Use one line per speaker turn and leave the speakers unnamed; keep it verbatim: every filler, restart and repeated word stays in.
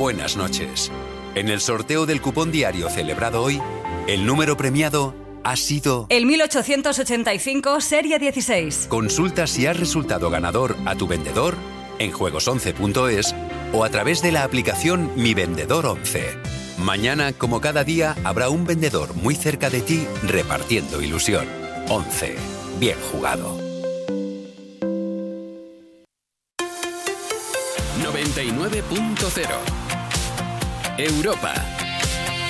buenas noches. En el sorteo del cupón diario celebrado hoy, el número premiado ha sido...
El mil ochocientos ochenta y cinco, serie dieciséis.
Consulta si has resultado ganador a tu vendedor en juegos once punto es o a través de la aplicación Mi Vendedor once. Mañana, como cada día, habrá un vendedor muy cerca de ti repartiendo ilusión. once. Bien jugado.
noventa y nueve punto cero Europa.